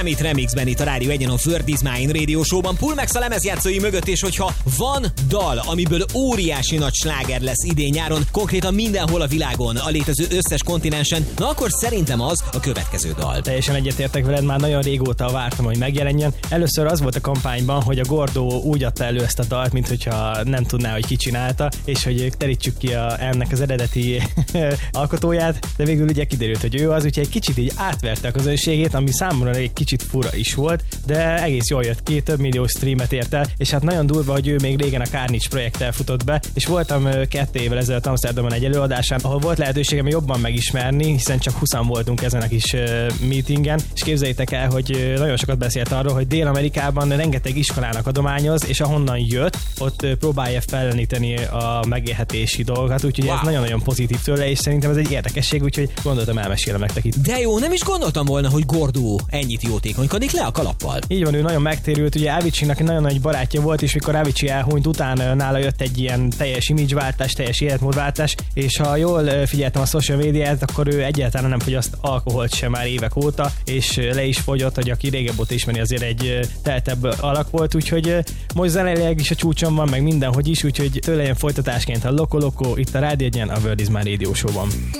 Itt remixben itt a Rádió Egyen a Word is Mine Radio Show-ban Pulmex a lemezjátszói mögött, és hogyha van dal, amiből óriási nagy sláger lesz idén-nyáron, konkrétan mindenhol a világon, a létező összes kontinensen, na akkor szerintem az a következő dal. Teljesen egyetértek veled, már nagyon régóta vártam, hogy megjelenjen. Először az volt a kampányban, hogy a Gordo úgy adta elő ezt a dalt, mint hogyha nem tudná, hogy ki csinálta, és hogy terítsük ki ennek az eredeti alkotóját, de végül ugye kiderült, hogy ő az, úgyhogy egy kicsit így átverte a közönségét, ami számomra egy kicsit fura is volt, de egész jól jött ki, több millió streamet ért el, és hát nagyon durva, hogy ő még régen a Carnage projekttel futott be, és voltam 2 évvel ezelőtt Amsterdamon egy előadásán, ahol volt lehetőségem jobban megismerni, hiszen csak 20-an voltunk ezen a kis meetingen, és képzeljétek el, hogy nagyon sokat beszélt arról, hogy Dél-Amerikában rengeteg iskolának adományoz, és ahonnan jött, ott próbálja felleníteni a megélhetési dolgokat, úgyhogy ez nagyon-nagyon pozitív tőle, és szerintem ez egy érdekesség, úgyhogy gondoltam elmesélem nektek itt. De jó, nem is gondoltam volna, hogy Gordo ennyit jótékonykodik le a kalappal. Így van, ő nagyon megtérült, ugye Aviciinak nagyon nagy barátja volt, és mikor Avicii elhunyt, utána nála jött egy ilyen teljes imageváltás, teljes életmódváltás, és ha jól figyeltem a social médiát, akkor ő egyáltalán nem fogyaszt alkoholt sem már évek óta, és le is fogyott, hogy aki régebb óta ismeri, azért egy teltebb alak volt, úgyhogy most zeneileg is a csúcson van, meg mindenhogy is, úgyhogy tőle ilyen folytatásként a Loco Loco itt a Rádió Egyen a Word is Mine Radio Show-ban.